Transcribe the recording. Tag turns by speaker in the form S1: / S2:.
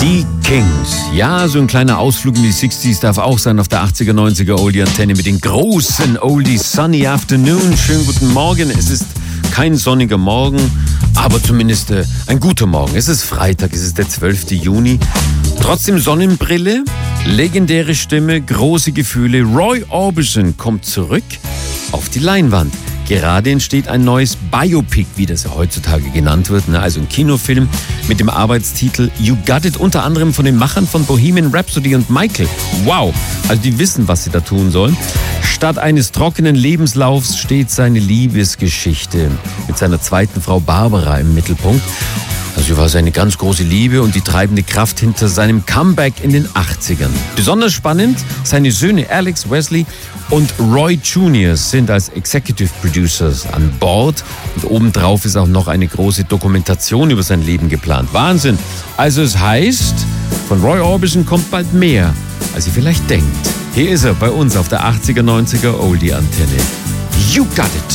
S1: Die Kings. Ja, so ein kleiner Ausflug in die 60s darf auch sein auf der 80er, 90er Oldie-Antenne mit den großen Oldies. Sunny Afternoon. Schönen guten Morgen. Es ist kein sonniger Morgen, aber zumindest ein guter Morgen. Es ist Freitag, es ist der 12. Juni. Trotzdem Sonnenbrille, legendäre Stimme, große Gefühle. Roy Orbison kommt zurück auf die Leinwand. Gerade entsteht ein neues Biopic, wie das ja heutzutage genannt wird, also ein Kinofilm mit dem Arbeitstitel You Got It, unter anderem von den Machern von Bohemian Rhapsody und Michael. Wow, also die wissen, was sie da tun sollen. Statt eines trockenen Lebenslaufs steht seine Liebesgeschichte mit seiner zweiten Frau Barbara im Mittelpunkt. Also sie war seine ganz große Liebe und die treibende Kraft hinter seinem Comeback in den 80ern. Besonders spannend, seine Söhne Alex, Wesley und Roy Jr. sind als Executive Producers an Bord. Und obendrauf ist auch noch eine große Dokumentation über sein Leben geplant. Wahnsinn! Also es heißt, von Roy Orbison kommt bald mehr, als ihr vielleicht denkt. Hier ist er bei uns auf der 80er, 90er Oldie-Antenne. You Got It!